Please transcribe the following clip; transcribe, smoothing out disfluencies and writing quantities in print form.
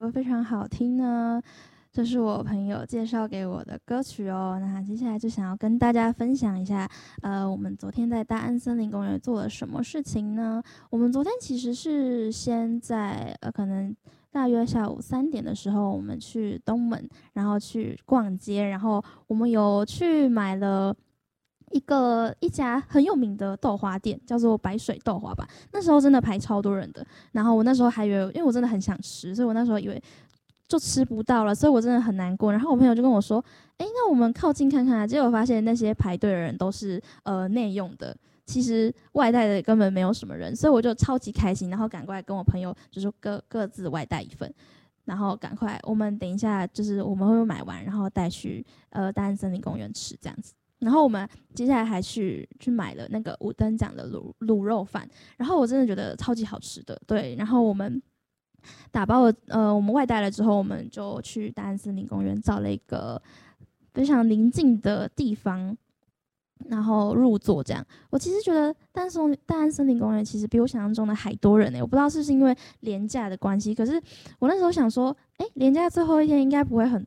歌非常好听呢？这是我朋友介绍给我的歌曲哦。那接下来就想要跟大家分享一下，我们昨天在大安森林公园做了什么事情呢？我们昨天其实是先在可能大约下午3点的时候，我们去东门，然后去逛街，然后我们有去买了一家很有名的豆花店，叫做白水豆花吧。那时候真的排超多人的，然后我那时候还以为，因为我真的很想吃，所以我那时候以为就吃不到了，所以我真的很难过。然后我朋友就跟我说：“哎，那我们靠近看看啊。”结果发现那些排队的人都是内用的，其实外带的根本没有什么人，所以我就超级开心，然后赶快跟我朋友就说各自外带一份。然后赶快，我们等一下就是我们会买完，然后带去大安森林公园吃这样子。然后我们接下来还去买了那个五灯奖的卤肉饭，然后我真的觉得超级好吃的，对。然后我们打包了，我们外带了之后，我们就去大安森林公园找了一个非常宁静的地方，然后入座这样。我其实觉得大安森林公园其实比我想象中的还多人呢、我不知道是不是因为廉价的关系，可是我那时候想说，连假最后一天应该不会很